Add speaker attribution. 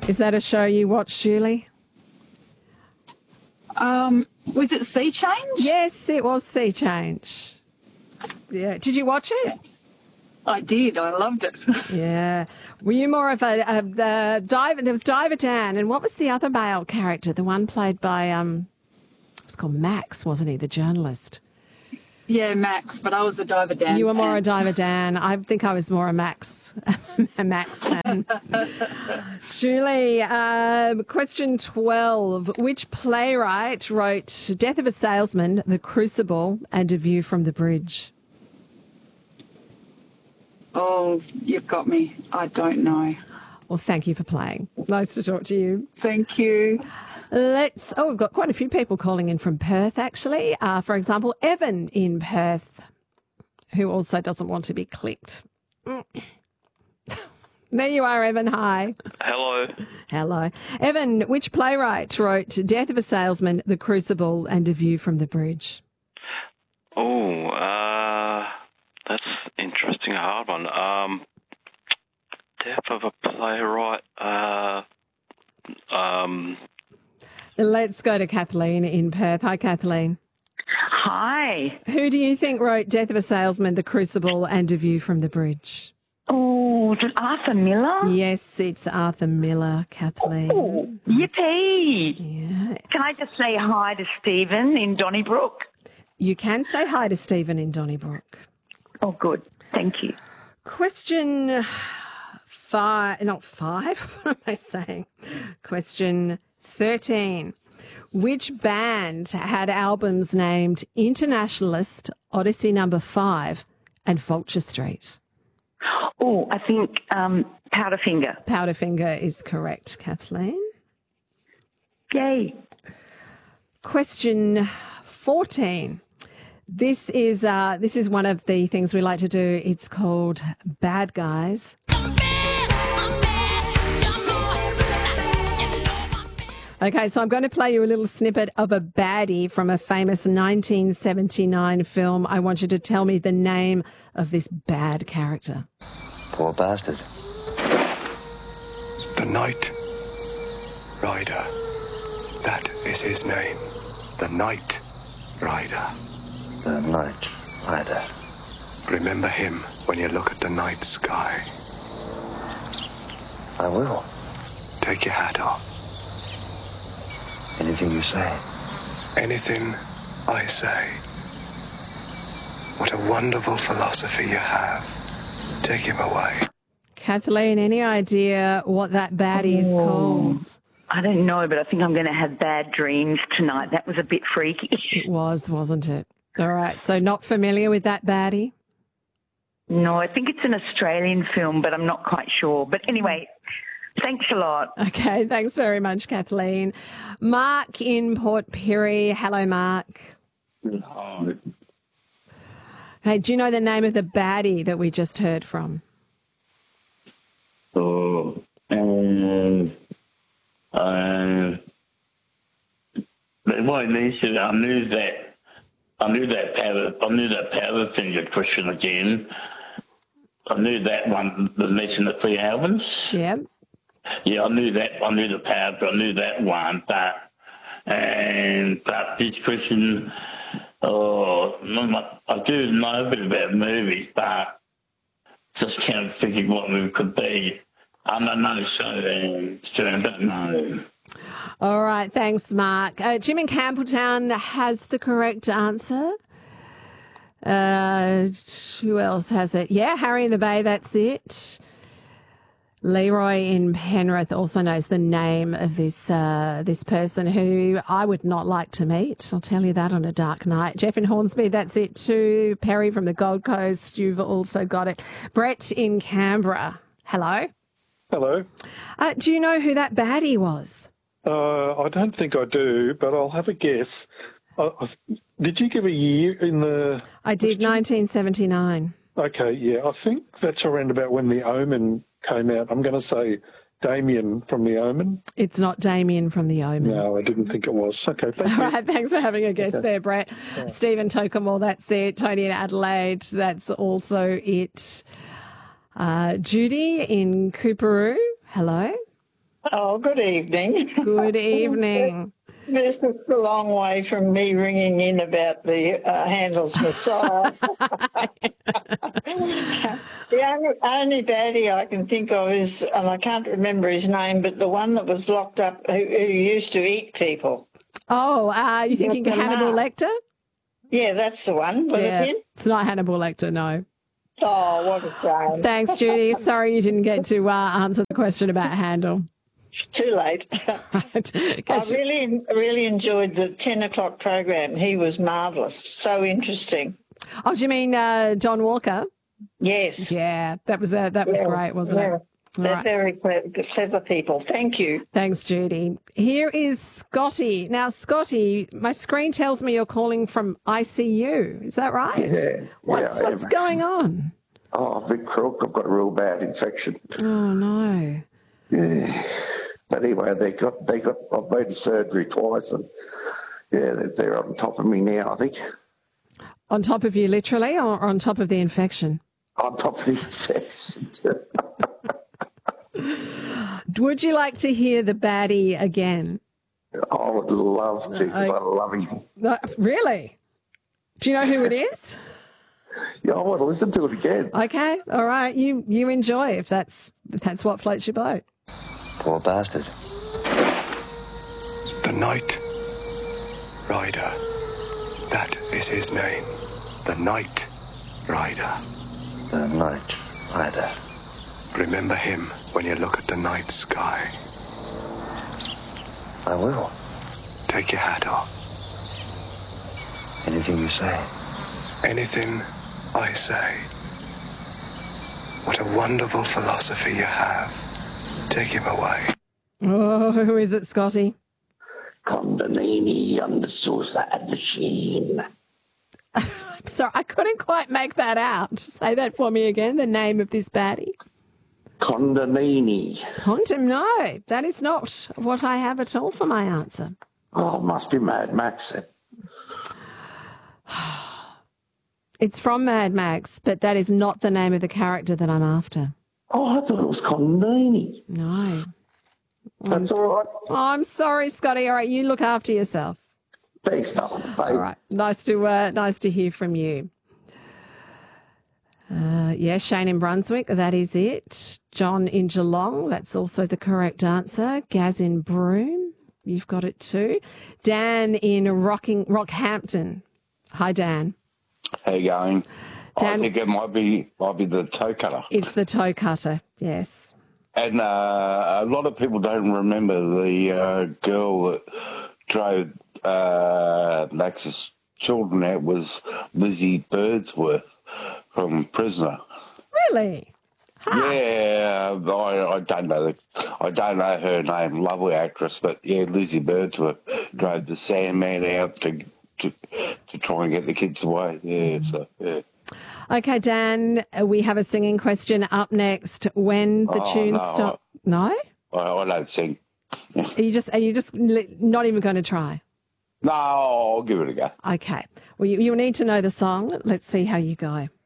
Speaker 1: Is that a show you watch, Julie?
Speaker 2: Was it Sea Change?
Speaker 1: Yes, it was Sea Change. Yeah. Did you watch it?
Speaker 2: I did. I loved it.
Speaker 1: Yeah. Were you more of a diver? There was Diver Dan, and what was the other male character? The one played by it was called Max, wasn't he? The journalist.
Speaker 2: Yeah, Max, but I was a Diver Dan.
Speaker 1: You were more a Diver Dan. I think I was more a Max fan. Julie, question 12. Which playwright wrote Death of a Salesman, The Crucible, and A View from the Bridge?
Speaker 2: Oh, you've got me. I don't know.
Speaker 1: Well, thank you for playing. Nice to talk to you.
Speaker 2: Thank you.
Speaker 1: We've got quite a few people calling in from Perth, actually. For example, Evan in Perth, who also doesn't want to be clicked. There you are, Evan. Hi.
Speaker 3: Hello.
Speaker 1: Hello. Evan, which playwright wrote Death of a Salesman, The Crucible, and A View from the Bridge?
Speaker 3: That's interesting, a hard one. Death of a playwright.
Speaker 1: Let's go to Kathleen in Perth. Hi, Kathleen.
Speaker 4: Hi.
Speaker 1: Who do you think wrote Death of a Salesman, The Crucible, and A View from the Bridge?
Speaker 4: Oh, is it Arthur Miller?
Speaker 1: Yes, it's Arthur Miller, Kathleen.
Speaker 4: Oh, yippee.
Speaker 1: Yeah.
Speaker 4: Can I just say hi to Stephen in Donnybrook?
Speaker 1: You can say hi to Stephen in Donnybrook.
Speaker 4: Oh, good. Thank you.
Speaker 1: Question 5, not 5, what am I saying? Question 13. Which band had albums named Internationalist, Odyssey No. 5, and Vulture Street?
Speaker 4: Oh, I think Powderfinger.
Speaker 1: Powderfinger is correct, Kathleen.
Speaker 4: Yay.
Speaker 1: Question 14. This is one of the things we like to do. It's called Bad Guys. Okay, so I'm going to play you a little snippet of a baddie from a famous 1979 film. I want you to tell me the name of this bad character.
Speaker 5: Poor bastard.
Speaker 6: The Night Rider. That is his name. The Night Rider.
Speaker 5: The Night Rider.
Speaker 6: Remember him when you look at the night sky.
Speaker 5: I will.
Speaker 6: Take your hat off.
Speaker 5: Anything you say.
Speaker 6: Anything I say. What a wonderful philosophy you have. Take him away.
Speaker 1: Kathleen, any idea what that baddie is called?
Speaker 4: I don't know, but I think I'm going to have bad dreams tonight. That was a bit freaky.
Speaker 1: It was, wasn't it? All right, so not familiar with that baddie?
Speaker 4: No, I think it's an Australian film, but I'm not quite sure. But anyway, thanks a lot.
Speaker 1: Okay, thanks very much, Kathleen. Mark in Port Pirie. Hello, Mark.
Speaker 7: Hi.
Speaker 1: Hey, do you know the name of the baddie that we just heard from?
Speaker 7: So, I knew that Powderfinger question again. I knew that one, the Nation of Free Albans.
Speaker 1: Yeah.
Speaker 7: Yeah, I knew that. I knew the Powder. I knew that one. But this question, I do know a bit about movies, but just can't figure what movie could be. I don't know, so I don't know.
Speaker 1: All right, thanks, Mark. Jim in Campbelltown has the correct answer. Who else has it? Yeah, Harry in the Bay, that's it. Leroy in Penrith also knows the name of this person who I would not like to meet. I'll tell you that on a dark night. Jeff in Hornsby, that's it too. Perry from the Gold Coast, you've also got it. Brett in Canberra, hello.
Speaker 8: Hello.
Speaker 1: Do you know who that baddie was?
Speaker 8: I don't think I do, but I'll have a guess. Did you give a year in the...
Speaker 1: I did, 1979.
Speaker 8: Okay, yeah. I think that's around about when The Omen came out. I'm going to say Damien from The Omen.
Speaker 1: It's not Damien from The Omen.
Speaker 8: No, I didn't think it was. Okay, thank you.
Speaker 1: All right, thanks for having a guess there, Brett. Right. Stephen Tokemore, that's it. Tony in Adelaide, that's also it. Judy in Cooperoo, hello.
Speaker 9: Oh, good evening.
Speaker 1: Good evening.
Speaker 9: This is a long way from me ringing in about the Handel's Messiah. The only baddie I can think of is, and I can't remember his name, but the one that was locked up who used to eat people.
Speaker 1: Oh, you thinking Hannibal Lecter?
Speaker 9: Yeah, that's the one. Was it him?
Speaker 1: It's not Hannibal Lecter, no.
Speaker 9: Oh, what a shame.
Speaker 1: Thanks, Judy. Sorry you didn't get to answer the question about Handel.
Speaker 9: Too late. I really enjoyed the 10 o'clock program. He was marvellous. So interesting.
Speaker 1: Oh, do you mean John Walker?
Speaker 9: Yes.
Speaker 1: Yeah, that was great, wasn't it?
Speaker 9: They're very clever people. Thank you.
Speaker 1: Thanks, Judy. Here is Scotty. Now, Scotty, my screen tells me you're calling from ICU. Is that right?
Speaker 10: Yeah.
Speaker 1: What's going on?
Speaker 10: Oh, big crook. I've got a real bad infection.
Speaker 1: Oh, no.
Speaker 10: Yeah. But anyway, I've been to surgery twice, and they're on top of me now, I think.
Speaker 1: On top of you, literally, or on top of the infection?
Speaker 10: On top of the infection.
Speaker 1: Would you like to hear the baddie again?
Speaker 10: I would love to, because I love him.
Speaker 1: Really? Do you know who it is?
Speaker 10: Yeah, I want to listen to it again.
Speaker 1: Okay, all right. You enjoy if that's what floats your boat.
Speaker 5: Poor bastard.
Speaker 6: The Night Rider. That is his name. The Night Rider.
Speaker 5: The Night Rider.
Speaker 6: Remember him when you look at the night sky.
Speaker 5: I will.
Speaker 6: Take your hat off.
Speaker 5: Anything you say.
Speaker 6: Anything I say. What a wonderful philosophy you have. Take him away.
Speaker 1: Oh, who is it, Scotty?
Speaker 7: Condonini on the suicide machine.
Speaker 1: I'm sorry, I couldn't quite make that out. Say that for me again, the name of this baddie.
Speaker 7: Condonini.
Speaker 1: No, that is not what I have at all for my answer.
Speaker 7: Oh, it must be Mad Max then.
Speaker 1: It's from Mad Max, but that is not the name of the character that I'm after.
Speaker 7: Oh, I thought it was Condonini.
Speaker 1: No.
Speaker 7: That's all right.
Speaker 1: Oh, I'm sorry, Scotty. All right, you look after yourself.
Speaker 7: Thanks, darling. Bye.
Speaker 1: All right, nice to hear from you. Shane in Brunswick, that is it. John in Geelong, that's also the correct answer. Gaz in Broome, you've got it too. Dan in Rockhampton. Hi, Dan.
Speaker 11: How you going?
Speaker 1: Dan,
Speaker 11: I think it might be the toe cutter.
Speaker 1: It's the toe cutter, yes.
Speaker 11: And a lot of people don't remember the girl that drove Max's children out was Lizzie Birdsworth from Prisoner.
Speaker 1: Really?
Speaker 11: Huh. Yeah, I don't know. I don't know her name. Lovely actress, but yeah, Lizzie Birdsworth drove the Sandman out to try and get the kids away. Yeah, so yeah.
Speaker 1: Okay, Dan, we have a singing question up next. When the tune stop? No?
Speaker 11: I don't sing.
Speaker 1: Are you just not even going to try?
Speaker 11: No, I'll give it a go.
Speaker 1: Okay. Well, you'll need to know the song. Let's see how you go.